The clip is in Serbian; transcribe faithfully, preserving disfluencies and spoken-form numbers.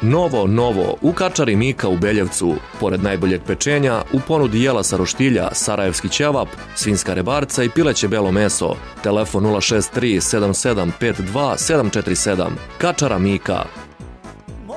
Novo, novo, u kačari Mika u Beljevcu. Pored najboljeg pečenja, u ponudi jela sa roštilja, sarajevski ćevap, svinjska rebarca i pileće belo meso. Telefon nula šest tri sedam sedam pet dva sedam četiri sedam. Kačara Mika.